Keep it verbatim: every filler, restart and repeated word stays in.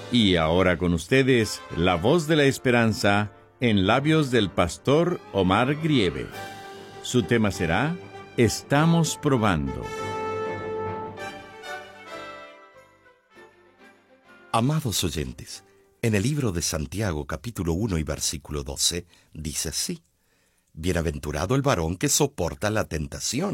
Y ahora con ustedes, la voz de la esperanza en labios del pastor Omar Grieve. Su tema será, Estamos probando. Amados oyentes, en el libro de Santiago capítulo uno y versículo doce, dice así: Bienaventurado el varón que soporta la tentación,